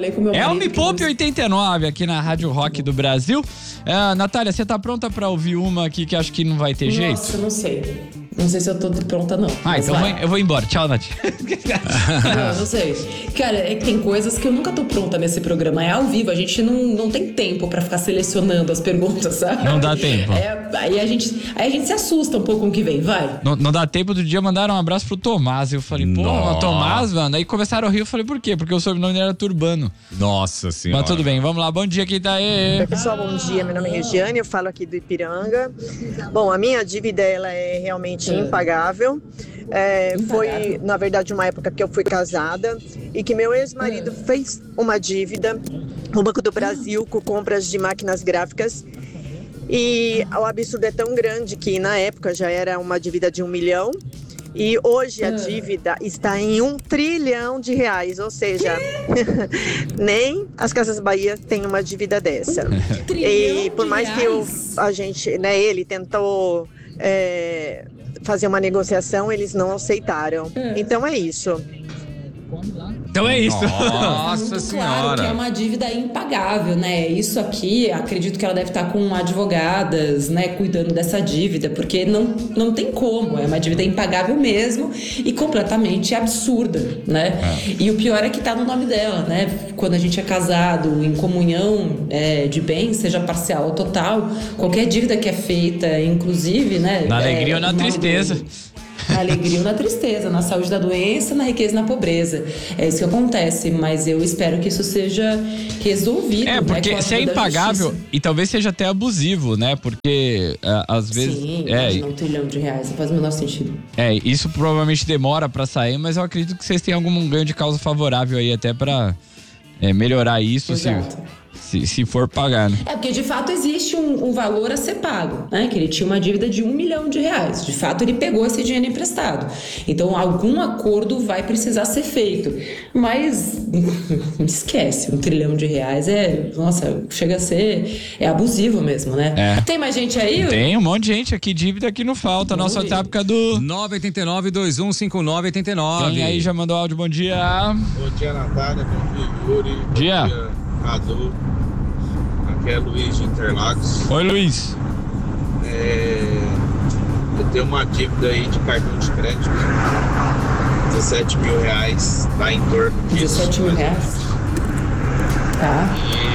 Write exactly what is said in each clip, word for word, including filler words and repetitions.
falei com o meu É o marido. Me Poupe que... oitenta e nove aqui na Rádio Rock do Brasil. Uh, Natália, você tá pronta pra ouvir uma aqui que acho que não vai ter Nossa, jeito? Nossa, não sei. Não sei se eu tô pronta, não. Ah, então vai. vou, eu vou embora. Tchau, Nath. Não, não sei. Cara, é que tem coisas que eu nunca tô pronta nesse programa. É ao vivo, a gente não, não tem tempo pra ficar selecionando as perguntas, sabe? Não dá tempo. É, aí, a gente, aí a gente se assusta um pouco com o que vem, vai. Não, não dá tempo. Do dia mandaram um abraço pro Tomás. Eu falei, pô, o Tomás, mano. Aí começaram a rir. Eu falei, por quê? Porque o sobrenome dele era Turbano. Nossa senhora. Mas tudo bem, vamos lá. Bom dia, quem tá aí? Oi, pessoal, bom dia. Meu nome é Regiane, eu falo aqui do Ipiranga. Bom, a minha dívida, ela é realmente impagável. É, foi, na verdade, uma época que eu fui casada e que meu ex-marido fez uma dívida no Banco do Brasil com compras de máquinas gráficas. E o absurdo é tão grande que na época já era uma dívida de um milhão. E hoje a dívida está em um trilhão de reais, ou seja, nem as Casas Bahia têm uma dívida dessa. Um E por mais reais? que eu, a gente, né, ele tentou é, fazer uma negociação, eles não aceitaram. Então é isso. Então é isso. Nossa Muito senhora. claro que é uma dívida impagável, né? Isso aqui, acredito que ela deve estar com advogadas, né, cuidando dessa dívida, porque não, não tem como, é uma dívida impagável mesmo e completamente absurda, né? É. E o pior é que tá no nome dela, né? Quando a gente é casado em comunhão é, de bens, seja parcial ou total, qualquer dívida que é feita, inclusive, né? Na alegria é, ou na tristeza. Do... Na alegria ou na tristeza, na saúde da doença, na riqueza e na pobreza. É isso que acontece, mas eu espero que isso seja resolvido. É, porque né, se é impagável, e talvez seja até abusivo, né? Porque uh, às vezes... Sim, é, imagina um trilhão de reais, não faz o menor sentido. É, isso provavelmente demora pra sair, mas eu acredito que vocês têm algum ganho de causa favorável aí até pra é, melhorar isso. Exato. Se... Se, se for pagar, né? É, porque de fato existe um, um valor a ser pago, né? Que ele tinha uma dívida de um milhão de reais. De fato, ele pegou esse dinheiro emprestado. Então, algum acordo vai precisar ser feito. Mas, esquece, um trilhão de reais é... Nossa, chega a ser... É abusivo mesmo, né? É. Tem mais gente aí? Tem um monte de gente aqui, dívida que não falta. Vamos Nossa ver. tápica do... nove oito nove, dois um cinco nove oito nove. Quem aí já mandou áudio, bom dia. Bom dia, Natália, bom dia, Yuri. Bom Dia. dia, Cadu. Aqui é Luiz de Interlagos. Oi, Luiz. É, eu tenho uma dívida aí de cartão de crédito. dezessete mil reais, tá em torno disso. dezessete mil reais? Tá.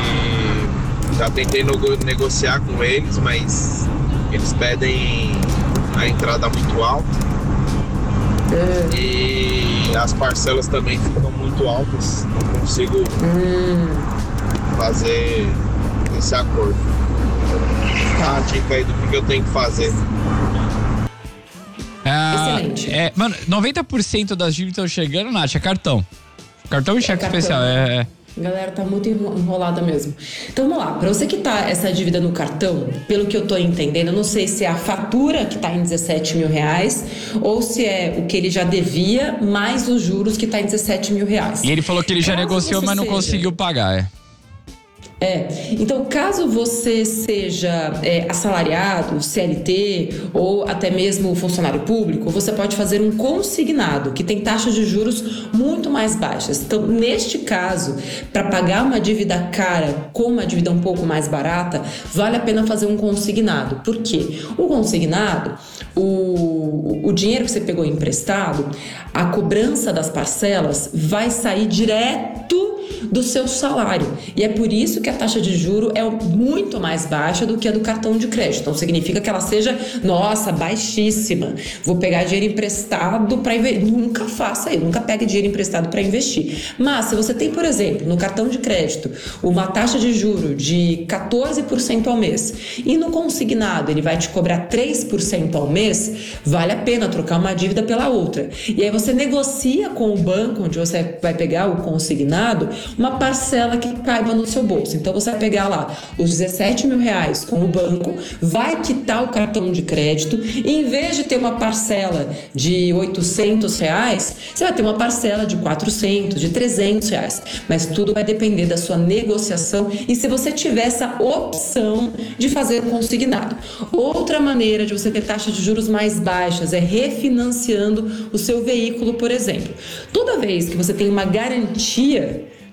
E já tentei nego- negociar com eles, mas eles pedem a entrada muito alta. Uh. E as parcelas também ficam muito altas. Não consigo Hum. fazer esse acordo. Dá uma dica aí do que eu tenho que fazer. Ah, Excelente. É, mano, noventa por cento das dívidas estão chegando, Nath, é cartão. Cartão e cheque cartão. especial, é... é. A galera tá muito enrolada mesmo. Então vamos lá, pra você que tá essa dívida no cartão, pelo que eu tô entendendo, eu não sei se é a fatura que tá em dezessete mil reais ou se é o que ele já devia, mais os juros que tá em dezessete mil reais. E ele falou que ele já Caso negociou, você mas não seja- conseguiu pagar, é. É, então caso você seja é, assalariado, C L T ou até mesmo funcionário público, você pode fazer um consignado, que tem taxas de juros muito mais baixas. Então, neste caso, para pagar uma dívida cara com uma dívida um pouco mais barata, vale a pena fazer um consignado. Por quê? O consignado, o, o dinheiro que você pegou emprestado, a cobrança das parcelas vai sair direto do seu salário. E é por isso que a taxa de juro é muito mais baixa do que a do cartão de crédito. Então significa que ela seja, nossa, baixíssima. Vou pegar dinheiro emprestado para investir. Nunca faça isso, nunca pegue dinheiro emprestado para investir. Mas se você tem, por exemplo, no cartão de crédito, uma taxa de juro de quatorze por cento ao mês e no consignado ele vai te cobrar três por cento ao mês, vale a pena trocar uma dívida pela outra. E aí você negocia com o banco onde você vai pegar o consignado uma parcela que caiba no seu bolso. Então você vai pegar lá os dezessete mil reais com o banco, vai quitar o cartão de crédito e em vez de ter uma parcela de oitocentos reais, você vai ter uma parcela de quatrocentos, de trezentos reais. Mas tudo vai depender da sua negociação e se você tiver essa opção de fazer consignado. Outra maneira de você ter taxas de juros mais baixas é refinanciando o seu veículo, por exemplo. Toda vez que você tem uma garantia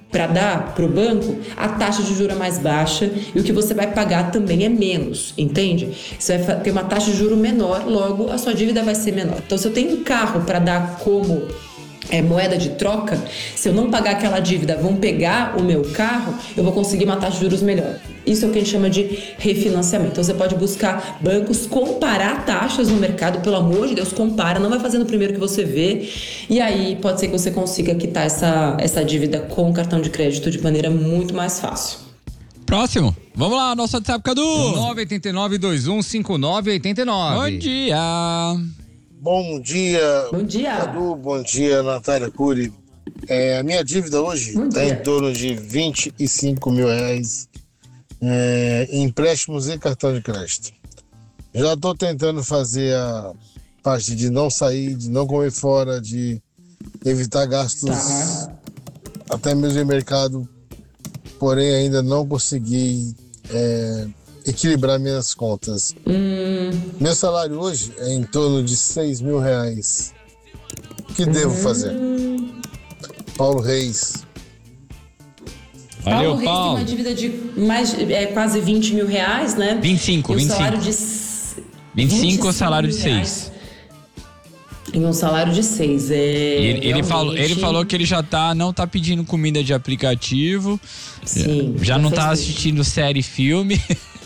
para dar para o banco, a taxa de juros é mais baixa e o que você vai pagar também é menos, entende? Você vai ter uma taxa de juros menor, logo a sua dívida vai ser menor. Então, se eu tenho um carro para dar como é, moeda de troca, se eu não pagar aquela dívida, vão pegar o meu carro, eu vou conseguir uma taxa de juros melhor. Isso é o que a gente chama de refinanciamento. Então, você pode buscar bancos, comparar taxas no mercado, pelo amor de Deus, compara, não vai fazendo o primeiro que você vê, e aí pode ser que você consiga quitar essa, essa dívida com o cartão de crédito de maneira muito mais fácil. Próximo. Vamos lá, nosso WhatsApp, Cadu. nove oito nove, dois um cinco nove oito nove. Bom dia. Bom dia. Bom dia. Cadu, bom dia, Natália Cury. É, a minha dívida hoje está em torno de vinte e cinco mil reais é, em empréstimos e cartão de crédito. Já estou tentando fazer a parte de não sair, de não comer fora, de evitar gastos Tá. até mesmo em mercado, porém ainda não consegui é, equilibrar minhas contas. Hum, Meu salário hoje é em torno de seis mil reais. O que devo fazer? Paulo Reis. Valeu, Paulo Reis tem Paulo. uma dívida de mais, é, quase vinte mil reais, né? vinte e cinco, e um vinte e cinco. salário de vinte e cinco, salário de mil reais. seis. Em um salário de seis. É, Ele, ele, falou, ele realmente- falou que ele já tá, não tá pedindo comida de aplicativo. Sim, Já já não fez tá tudo. assistindo série e filme.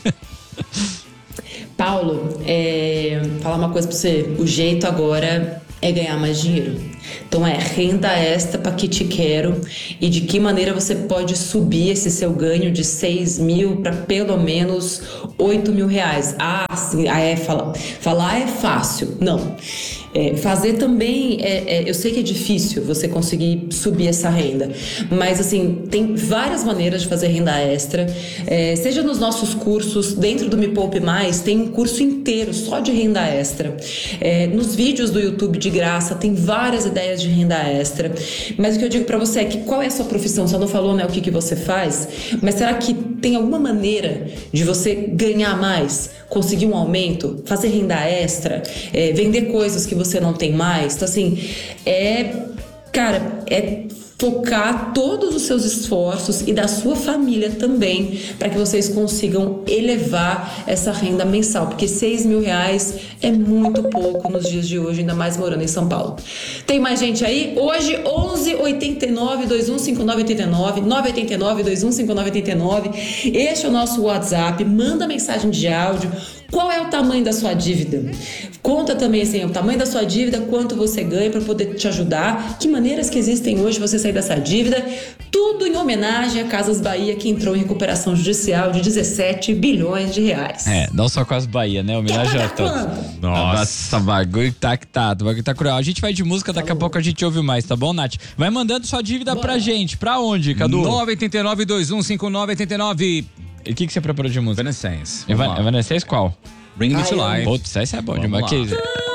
Paulo, é, falar uma coisa pra você. O jeito agora é ganhar mais dinheiro. Então é renda extra pra que te quero e de que maneira você pode subir esse seu ganho de seis mil para pelo menos oito mil reais. Ah, sim, ah, é, falar, falar é fácil. Não. É, fazer também, é, é, eu sei que é difícil você conseguir subir essa renda, mas assim, tem várias maneiras de fazer renda extra, é, seja nos nossos cursos, dentro do Me Poupe Mais, tem um curso inteiro só de renda extra, é, nos vídeos do YouTube de graça, tem várias ideias de renda extra, mas o que eu digo pra você é que qual é a sua profissão? Você não falou, né, o que, que você faz, mas será que tem alguma maneira de você ganhar mais, conseguir um aumento, fazer renda extra, é, vender coisas que você não tem mais? Então, assim, é, cara, é focar todos os seus esforços e da sua família também para que vocês consigam elevar essa renda mensal, porque seis mil reais é muito pouco nos dias de hoje, ainda mais morando em São Paulo. Tem mais gente aí? Hoje, onze oitenta e nove, dois um cinco nove oito nove, nove oito nove, dois um cinco nove oito nove. Este é o nosso WhatsApp. Manda mensagem de áudio. Qual é o tamanho da sua dívida? Conta também assim, o tamanho da sua dívida, quanto você ganha para poder te ajudar, que maneiras que existem hoje para você sair dessa dívida. Tudo em homenagem a Casas Bahia, que entrou em recuperação judicial de dezessete bilhões de reais. É, não só com as Bahia, né? Homenagem a todos. Nossa, bagulho tá que tá, o bagulho tá cruel. A gente vai de música, daqui a pouco a gente ouve mais, tá bom, Nath? Vai mandando sua dívida pra gente. Pra onde, Cadu? nove oito nove, dois um cinco nove oito nove. E o que, que você preparou de música? Evanescence. Evan- Evanescence qual? Bring Me to Ai, Life. Putz, essa é boa Vamos demais. lá. Que-